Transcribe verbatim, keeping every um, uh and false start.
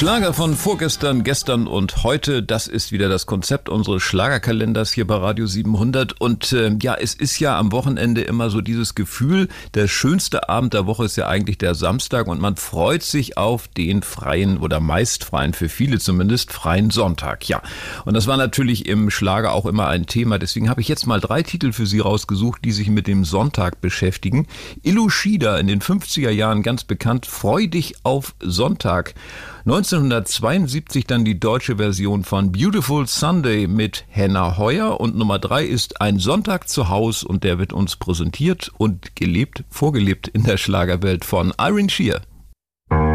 Schlager von vorgestern, gestern und heute, das ist wieder das Konzept unseres Schlagerkalenders hier bei Radio siebenhundert. Und äh, ja, es ist ja am Wochenende immer so dieses Gefühl, der schönste Abend der Woche ist ja eigentlich der Samstag und man freut sich auf den freien oder meist freien, für viele zumindest, freien Sonntag. Ja, und das war natürlich im Schlager auch immer ein Thema. Deswegen habe ich jetzt mal drei Titel für Sie rausgesucht, die sich mit dem Sonntag beschäftigen. Illu Schieder, in den fünfziger Jahren ganz bekannt, Freu dich auf Sonntag. neunzehnhundertzweiundsiebzig dann die deutsche Version von Beautiful Sunday mit Henna Heuer und Nummer drei ist Ein Sonntag zu Haus und der wird uns präsentiert und gelebt, vorgelebt in der Schlagerwelt von Irene Shear.